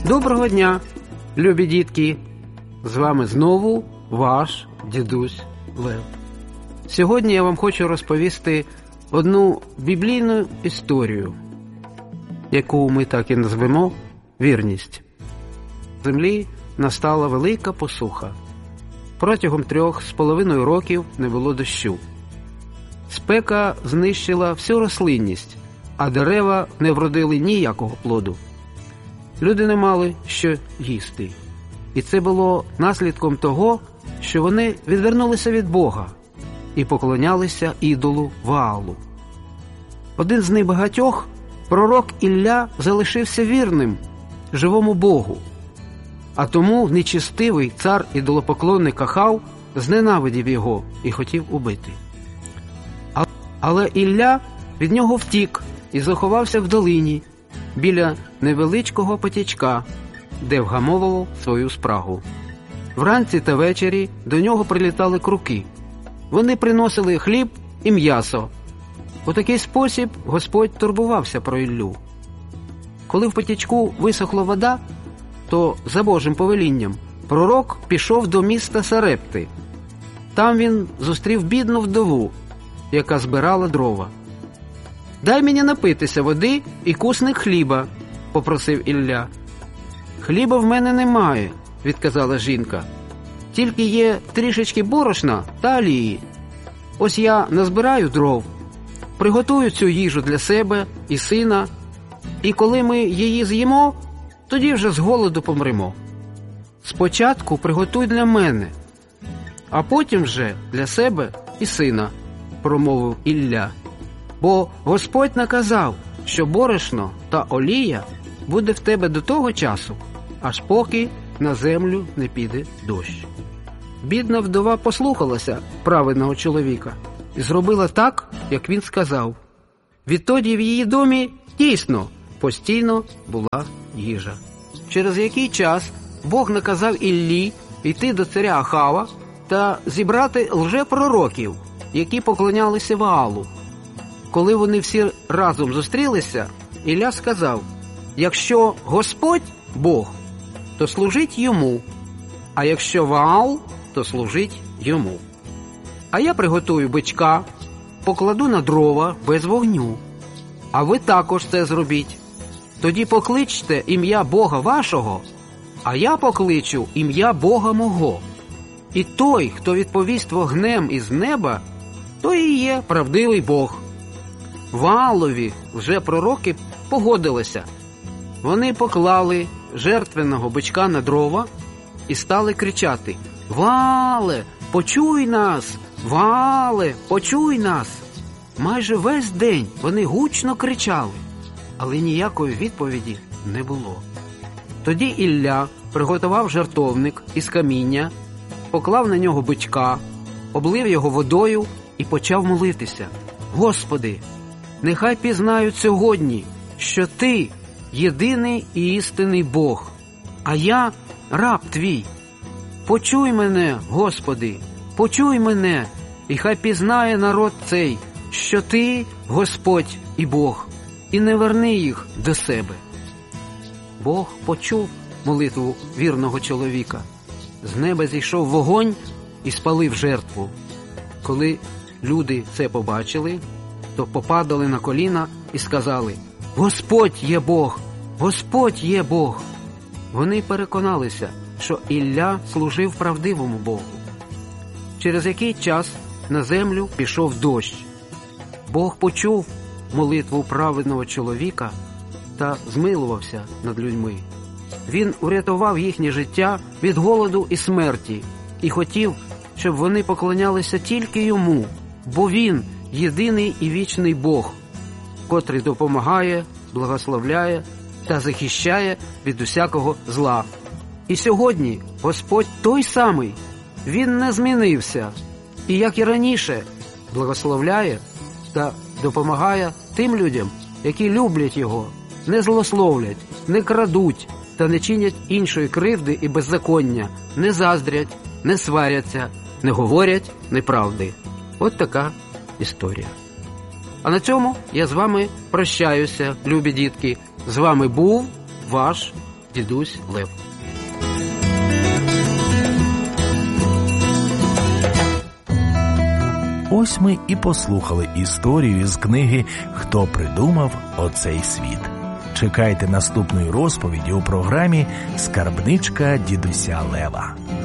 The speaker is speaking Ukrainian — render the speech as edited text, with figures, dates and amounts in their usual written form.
Доброго дня, любі дітки! З вами знову ваш дідусь Лев. Сьогодні я вам хочу розповісти одну біблійну історію, яку ми так і назвемо «Вірність». На землі настала велика посуха. Протягом 3,5 років не було дощу. Спека знищила всю рослинність, а дерева не вродили ніякого плоду. Люди не мали що їсти. І це було наслідком того, що вони відвернулися від Бога і поклонялися ідолу Ваалу. Один з небагатьох, пророк Ілля, залишився вірним живому Богу. А тому нечестивий цар-ідолопоклонник Ахав зненавидів його і хотів убити. Але Ілля від нього втік і заховався в долині біля невеличкого потічка, де вгамовував свою спрагу. Вранці та ввечері до нього прилітали круки. Вони приносили хліб і м'ясо. У такий спосіб Господь турбувався про Іллю. Коли в потічку висохла вода, то за Божим повелінням пророк пішов до міста Сарепти. Там він зустрів бідну вдову, яка збирала дрова. «Дай мені напитися води і кусник хліба», – попросив Ілля. «Хліба в мене немає», – відказала жінка. «Тільки є трішечки борошна та олії. Ось я назбираю дров, приготую цю їжу для себе і сина, і коли ми її з'їмо, тоді вже з голоду помремо. Спочатку приготуй для мене, а потім вже для себе і сина», – промовив Ілля. «Бо Господь наказав, що борошно та олія буде в тебе до того часу, аж поки на землю не піде дощ». Бідна вдова послухалася праведного чоловіка і зробила так, як він сказав. Відтоді в її домі дійсно постійно була їжа. Через який час Бог наказав Іллі йти до царя Ахава та зібрати лжепророків, які поклонялися Ваалу. Коли вони всі разом зустрілися, Ілля сказав: «Якщо Господь – Бог, то служить йому, а якщо Ваал, то служить йому. А я приготую бичка, покладу на дрова без вогню. А ви також це зробіть. Тоді покличте ім'я Бога вашого, а я покличу ім'я Бога мого. І той, хто відповість вогнем із неба, той і є правдивий Бог». Ваалові лжепророки погодилися. Вони поклали жертвеного бичка на дрова і стали кричати: «Ваале, почуй нас! Ваале, почуй нас!» Майже весь день вони гучно кричали, але ніякої відповіді не було. Тоді Ілля приготував жертовник із каміння, поклав на нього бичка, облив його водою і почав молитися: «Господи, нехай пізнають сьогодні, що Ти – єдиний і істинний Бог, а я – раб Твій. Почуй мене, Господи, почуй мене, і хай пізнає народ цей, що Ти – Господь і Бог, і не верни їх до себе». Бог почув молитву вірного чоловіка. З неба зійшов вогонь і спалив жертву. Коли люди це побачили, то попадали на коліна і сказали: «Господь є Бог! Господь є Бог!» Вони переконалися, що Ілля служив правдивому Богу. Через який час на землю пішов дощ. Бог почув молитву праведного чоловіка та змилувався над людьми. Він урятував їхнє життя від голоду і смерті і хотів, щоб вони поклонялися тільки йому, бо він – єдиний і вічний Бог, котрий допомагає, благословляє та захищає від усякого зла. І сьогодні Господь той самий, Він не змінився, і, як і раніше, благословляє та допомагає тим людям, які люблять Його, не злословлять, не крадуть та не чинять іншої кривди і беззаконня, не заздрять, не сваряться, не говорять неправди. От така історія. А на цьому я з вами прощаюся, любі дітки. З вами був ваш дідусь Лев. Ось ми і послухали історію з книги «Хто придумав оцей світ». Чекайте наступної розповіді у програмі «Скарбничка дідуся Лева».